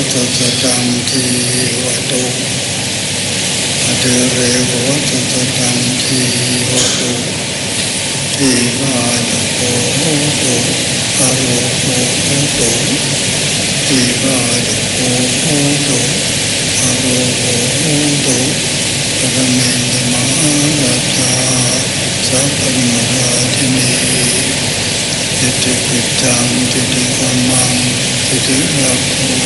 ตัสสังทีวตุอเดเรวะตัสสังทีวตุทีวายโกโหตุอโรโกโหตุทีวายโกโหตุอโรโกโหตุปรเมนมหาราชาสัพพะมราธินีอิติปิตังจิติกัมมังอิติระโภ